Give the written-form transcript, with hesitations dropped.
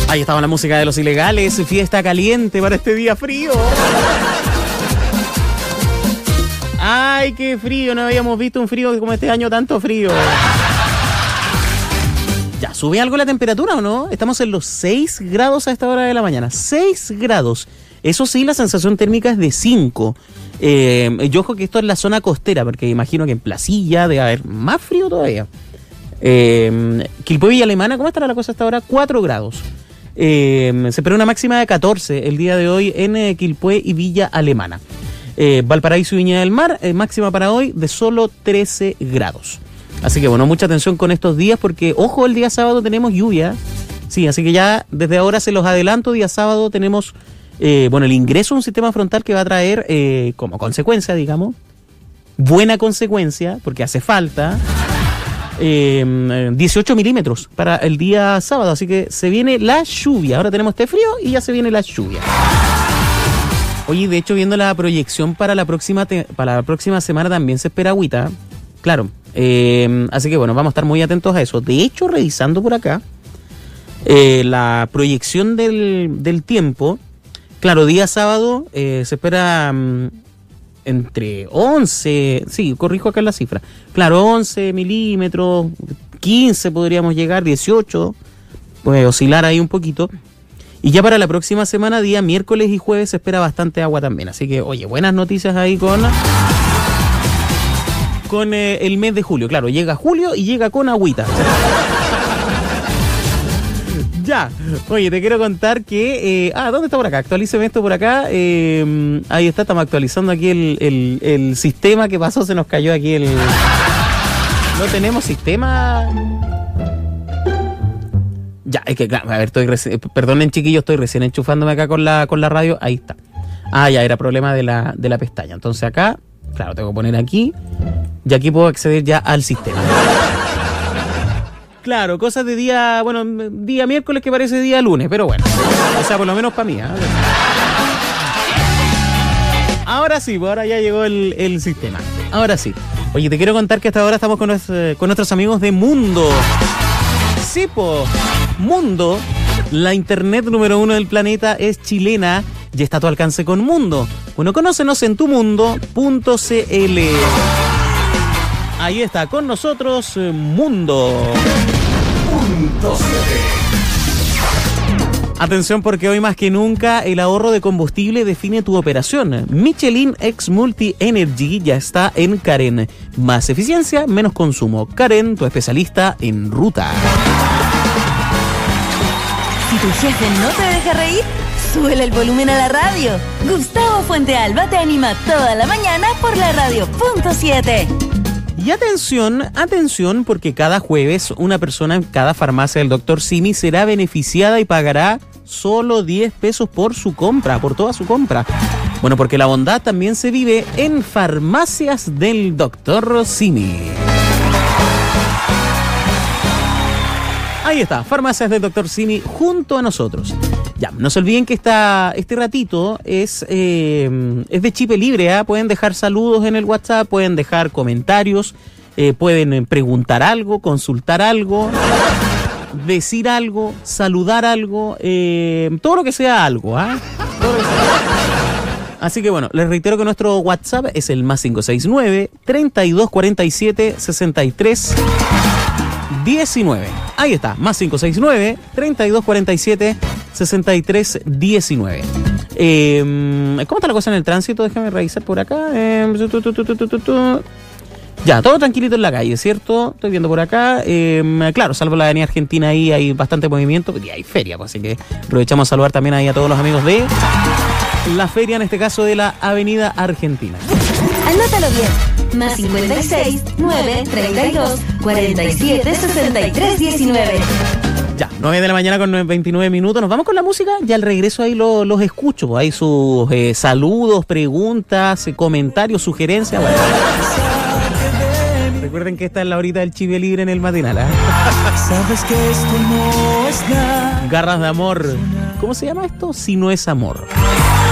Ahí estaba la música de Los Ilegales, fiesta caliente para este día frío. Ay, qué frío, no habíamos visto un frío como este año, tanto frío. Ya, ¿sube algo la temperatura o no? Estamos en los 6 grados a esta hora de la mañana. 6 grados. Eso sí, la sensación térmica es de 5. Yo ojo que esto es la zona costera, porque imagino que en Placilla debe haber más frío todavía. Quilpué, Villa Alemana, ¿cómo estará la cosa hasta ahora? 4 grados. Se espera una máxima de 14 el día de hoy en Quilpué y Villa Alemana. Valparaíso y Viña del Mar, máxima para hoy de solo 13 grados. Así que bueno, mucha atención con estos días porque, ojo, el día sábado tenemos lluvia. Sí, así que ya desde ahora se los adelanto, día sábado tenemos, el ingreso a un sistema frontal que va a traer como consecuencia, digamos, buena consecuencia, porque hace falta, 18 milímetros para el día sábado. Así que se viene la lluvia. Ahora tenemos este frío y ya se viene la lluvia. Oye, de hecho, viendo la proyección para la próxima semana también se espera agüita. Claro. Así que bueno, vamos a estar muy atentos a eso. De hecho, revisando por acá la proyección del tiempo, claro, día sábado se espera entre 11, sí, corrijo acá la cifra, claro, 11 milímetros, 15 podríamos llegar, 18, puede oscilar ahí un poquito. Y ya para la próxima semana, día miércoles y jueves, se espera bastante agua también. Así que, oye, buenas noticias ahí con el mes de julio. Claro, llega julio y llega con agüita. Ya, oye, te quiero contar que... ¿dónde está por acá? Actualíceme esto por acá. Ahí está, estamos actualizando aquí el sistema. ¿Qué pasó? Se nos cayó aquí el... No tenemos sistema... Ya, es que, claro, a ver, perdonen chiquillos, estoy recién enchufándome acá con la radio. Ahí está. Ya, era problema de la pestaña. Entonces acá, claro, tengo que poner aquí. Y aquí puedo acceder ya al sistema. Claro, cosas de día miércoles que parece día lunes, pero bueno. O sea, por lo menos para mí. Ahora sí, pues ahora ya llegó el sistema. Ahora sí. Oye, te quiero contar que hasta ahora estamos con nuestros amigos de Mundo. Sí, po. Mundo, la internet número 1 del planeta, es chilena y está a tu alcance con Mundo. Bueno, conócenos en tumundo.cl. Ahí está con nosotros Mundo. Atención, porque hoy más que nunca el ahorro de combustible define tu operación. Michelin X Multi Energy ya está en Karen. Más eficiencia, menos consumo. Karen, tu especialista en ruta. Si tu jefe no te deja reír, súbele el volumen a la radio. Gustavo Fuentealba te anima toda la mañana por la radio punto 7. Y atención, porque cada jueves una persona en cada farmacia del Dr. Simi será beneficiada y pagará solo 10 pesos por toda su compra. Bueno, porque la bondad también se vive en farmacias del Dr. Simi. Ahí está, farmacias del Dr. Simi junto a nosotros. Ya, no se olviden que este ratito es de chip libre, ¿eh? Pueden dejar saludos en el WhatsApp, pueden dejar comentarios, pueden preguntar algo, consultar algo, decir algo, saludar algo, todo lo que sea algo, ¿ah? Así que bueno, les reitero que nuestro WhatsApp es el más 569 3247 63 19. Ahí está, más 569 3247 6319. ¿Cómo está la cosa en el tránsito? Déjame revisar por acá. Ya, todo tranquilito en la calle, ¿cierto? Estoy viendo por acá. Claro, salvo la avenida Argentina, ahí hay bastante movimiento y hay feria, pues, así que aprovechamos a saludar también ahí a todos los amigos de la feria, en este caso de la avenida Argentina. Anótalo bien. Más 56 9 32 47 63 19. Ya, 9 de la mañana con 29 minutos. Nos vamos con la música. Ya al regreso ahí los escucho. Hay sus saludos, preguntas, comentarios, sugerencias. Bueno. Recuerden que esta es la horita del chive libre en el matinal, ¿eh? Sabes que esto no es nada. Garras de amor. ¿Cómo se llama esto? Si no es amor.